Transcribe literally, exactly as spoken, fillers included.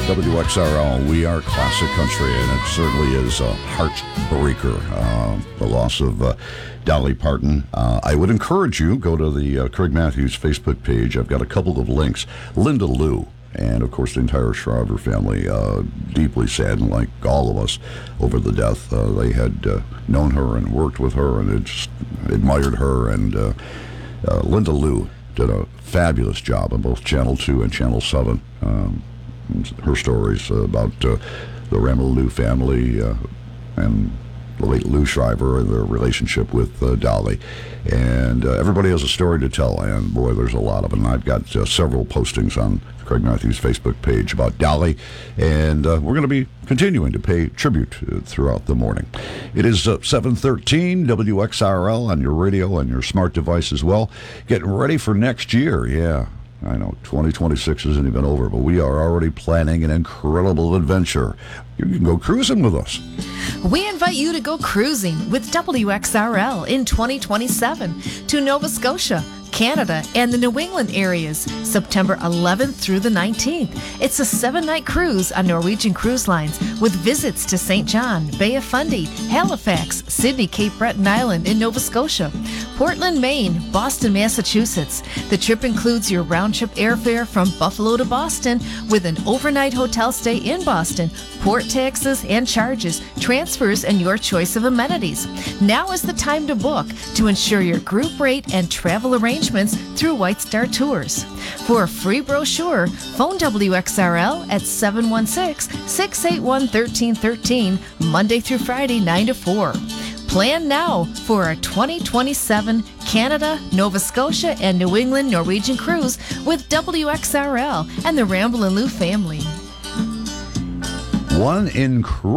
W X R L, we are classic country, and it certainly is a heartbreaker, uh, the loss of uh, Dolly Parton. Uh, I would encourage you, go to the uh, Craig Matthews Facebook page. I've got a couple of links. Linda Lou, and of course the entire Shriver family, uh, deeply saddened, like all of us, over the death. Uh, they had uh, known her and worked with her and had just admired her, and uh, uh, Linda Lou did a fabulous job on both Channel two and Channel seven. Um, her stories about uh, the Ramel Lou family uh, and the late Lou Shriver and their relationship with uh, Dolly. And uh, everybody has a story to tell, and boy, there's a lot of them. I've got uh, several postings on Craig Matthews' Facebook page about Dolly, and uh, we're going to be continuing to pay tribute uh, throughout the morning. It is uh, seven thirteen, W X R L on your radio and your smart device as well. Getting ready for next year, yeah. I know twenty twenty-six isn't even over, but we are already planning an incredible adventure. You can go cruising with us. We invite you to go cruising with W X R L in twenty twenty-seven to Nova Scotia, Canada, and the New England areas, September eleventh through the nineteenth. It's a seven-night cruise on Norwegian Cruise Lines with visits to Saint John, Bay of Fundy, Halifax, Sydney, Cape Breton Island in Nova Scotia, Portland, Maine, Boston, Massachusetts. The trip includes your round-trip airfare from Buffalo to Boston with an overnight hotel stay in Boston, port taxes and charges, transfers, and your choice of amenities. Now is the time to book to ensure your group rate and travel arrangements through White Star Tours. For a free brochure, phone W X R L at seven one six, six eight one, one three one three, Monday through Friday, nine to four. Plan now for a twenty twenty-seven Canada, Nova Scotia, and New England Norwegian cruise with W X R L and the Ramble and Lou family. One incredible